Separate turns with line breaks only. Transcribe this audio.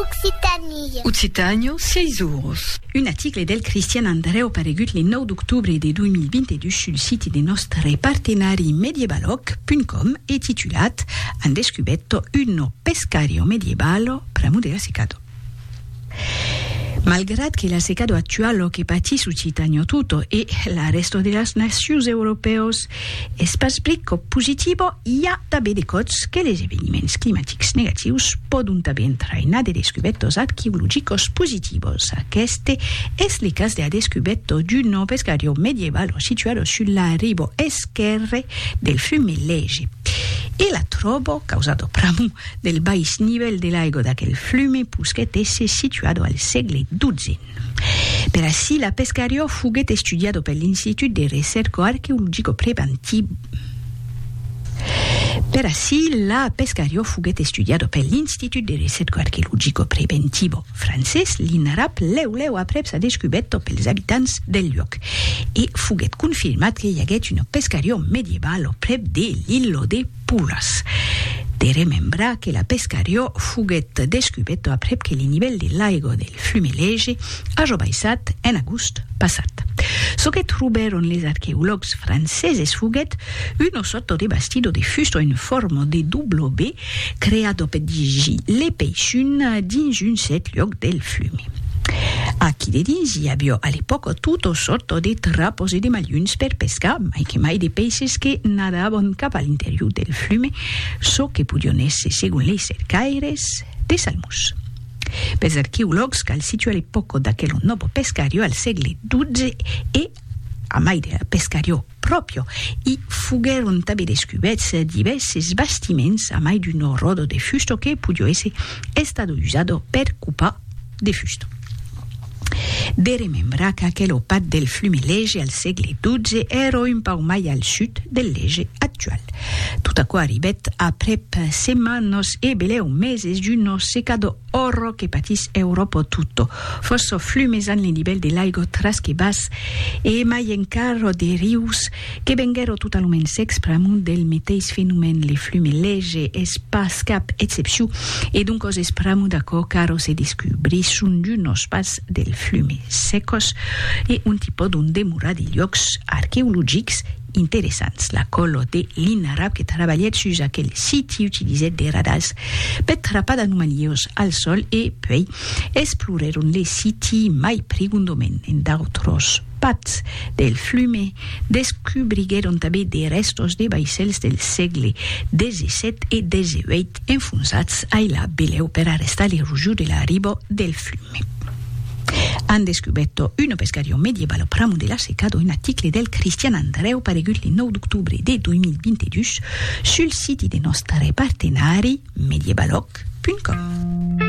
Occitanie.
Occitania, 6 euros.
Un article del Cristian Andreu apparegut il 9 d'octubre de 2022 sul sito del nostre partenari medievaloc.com e titulat Han descubetto un pescario medievalo pramo della secado. Malgrado que la secado actual que patis Occitania tutto e l'arresto de las nacions europeos es pas brico positivo, hi ha també de cots que les eveniments climàtics negatius poden també entrainar de descubettos arqueológicos positivos. Este es el cas de descubetto d'un pescario medievalo situado sulla riva esquerra del fiume Lege. E la trobo causato pramu del bais nivel dell'aigua d'aquel fiume pusquet esse situato al segle XII. Per así la pescario fuguet estudiado per l'Institut de Recerca Archeologico Preventivo. Per así la pescario fuguet estudiado per l'Institut de Recerca Archeologico Preventivo francès, l'INRAP, leu après sa descubetto pels habitants del lloc. E fuguet confirmat que hi haguet un pescario medievalo prep de l'illo de Pulas. De remembrar que la pescario fuguet descubetto après que el nivell de l'aigua del fiume Lege ha baixat en agost passat. So que trobaron les arqueòlegs franceses fuguet uno sotto de bastido de fusto in forma de double B creato per dirigir le peixun dins un set lloc del fiume. Aquí de dins hi havia a l'època tutto sorto de trapos e de malluns per pescar, mai que mai de peixes que nadaven cap a l'interior del fiume, so que podien ésser, segons les cercaires, de salmus. Pels arqueòlegs cal situar l'època d'aquel nou pescario al segle XII e a mai de pescario proprio, i fugueron també descoberts diversos bastiments a mai d'un rodo de fusto que podia ésser estado usado per cupar de fusto. De remembrar que aquel opat del fiume Lege al segle XII era un pau mai al sud del Lege actual. Tot aquò arribet aprep setmanes e beleu meses d'un secado horror que patis Europa tutto. Fosso flumes al nivell de l'aigua trasque bas e mai encara de rius que venguero totalment secs pramunt del mateix fenomen. Le fiume Lege es pas cap excepció e donc es pramunt d'aquò caro se descobrissun d'unos pas del fiume secos e un tipo d'un demora de llocs arqueologics interessants. La colo de l'INRAP que treballet sus aquel siti utilitzet de radars per trapar d'anomalies al sol e poi exploreron les siti mai pregundomen en d'autres parts del fiume, descobrigueron també de restos de vaixells del segle XVII e XVIII enfonsats a la beleu per arrestar l'erosió de la riba del fiume. Han descubierto un pescario medievalo pramo della secado, un article del Cristian Andreu apparegut il 9 d'octubre de 2022 sul sito dei nostri partenari medievaloc.com.